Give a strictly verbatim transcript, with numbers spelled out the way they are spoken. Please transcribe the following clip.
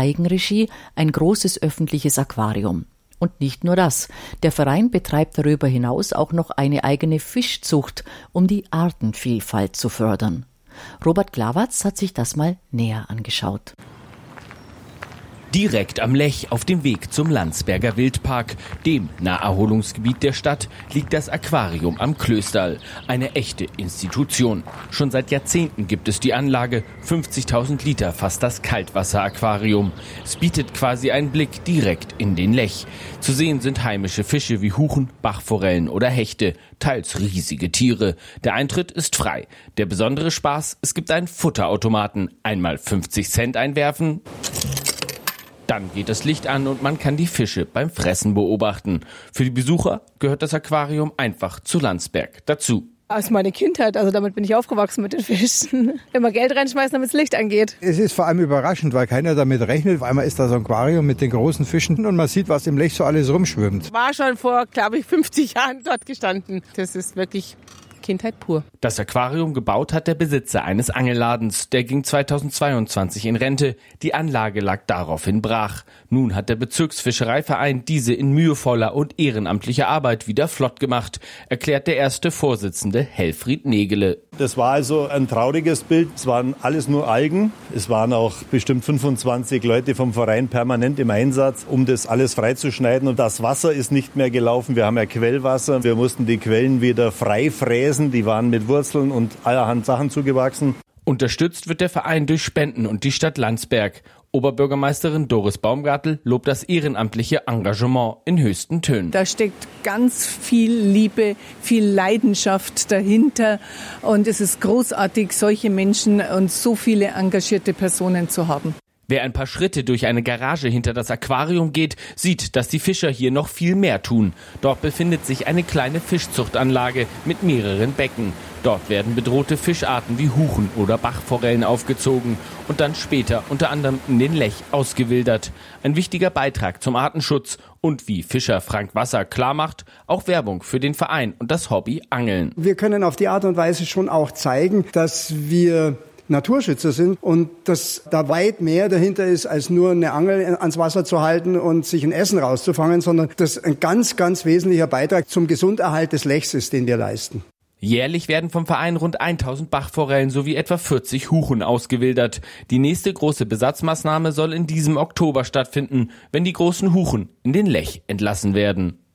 Eigenregie ein großes öffentliches Aquarium. Und nicht nur das. Der Verein betreibt darüber hinaus auch noch eine eigene Fischzucht, um die Artenvielfalt zu fördern. Robert Glawatz hat sich das mal näher angeschaut. Direkt am Lech auf dem Weg zum Landsberger Wildpark, dem Naherholungsgebiet der Stadt, liegt das Aquarium am Klösterl. Eine echte Institution. Schon seit Jahrzehnten gibt es die Anlage. fünfzigtausend Liter fasst das Kaltwasseraquarium. Es bietet quasi einen Blick direkt in den Lech. Zu sehen sind heimische Fische wie Huchen, Bachforellen oder Hechte, teils riesige Tiere. Der Eintritt ist frei. Der besondere Spaß, es gibt einen Futterautomaten. Einmal fünfzig Cent einwerfen. Dann geht das Licht an und man kann die Fische beim Fressen beobachten. Für die Besucher gehört das Aquarium einfach zu Landsberg dazu. Aus meiner Kindheit, also damit bin ich aufgewachsen mit den Fischen. Immer Geld reinschmeißen, damit das Licht angeht. Es ist vor allem überraschend, weil keiner damit rechnet. Auf einmal ist da so ein Aquarium mit den großen Fischen und man sieht, was im Lech so alles rumschwimmt. War schon vor, glaube ich, fünfzig Jahren dort gestanden. Das ist wirklich Kindheit pur. Das Aquarium gebaut hat der Besitzer eines Angelladens. Der ging zweitausendzweiundzwanzig in Rente. Die Anlage lag daraufhin brach. Nun hat der Bezirksfischereiverein diese in mühevoller und ehrenamtlicher Arbeit wieder flott gemacht, erklärt der erste Vorsitzende Helfried Nägele. Das war also ein trauriges Bild. Es waren alles nur Algen. Es waren auch bestimmt fünfundzwanzig Leute vom Verein permanent im Einsatz, um das alles freizuschneiden. Und das Wasser ist nicht mehr gelaufen. Wir haben ja Quellwasser. Wir mussten die Quellen wieder frei fräsen. Die waren mit Wurzeln und allerhand Sachen zugewachsen. Unterstützt wird der Verein durch Spenden und die Stadt Landsberg. Oberbürgermeisterin Doris Baumgartel lobt das ehrenamtliche Engagement in höchsten Tönen. Da steckt ganz viel Liebe, viel Leidenschaft dahinter. Und es ist großartig, solche Menschen und so viele engagierte Personen zu haben. Wer ein paar Schritte durch eine Garage hinter das Aquarium geht, sieht, dass die Fischer hier noch viel mehr tun. Dort befindet sich eine kleine Fischzuchtanlage mit mehreren Becken. Dort werden bedrohte Fischarten wie Huchen oder Bachforellen aufgezogen und dann später unter anderem in den Lech ausgewildert. Ein wichtiger Beitrag zum Artenschutz und, wie Fischer Frank Wasser klarmacht, auch Werbung für den Verein und das Hobby Angeln. Wir können auf die Art und Weise schon auch zeigen, dass wir Naturschützer sind und dass da weit mehr dahinter ist, als nur eine Angel ans Wasser zu halten und sich ein Essen rauszufangen, sondern das ein ganz, ganz wesentlicher Beitrag zum Gesunderhalt des Lechs ist, den wir leisten. Jährlich werden vom Verein rund tausend Bachforellen sowie etwa vierzig Huchen ausgewildert. Die nächste große Besatzmaßnahme soll in diesem Oktober stattfinden, wenn die großen Huchen in den Lech entlassen werden.